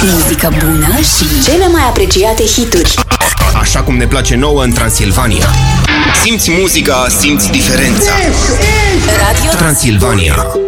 Muzică bună și cele mai apreciate hituri. Așa cum ne place nouă în Transilvania. Simți muzica, simți diferența. Radio Transilvania.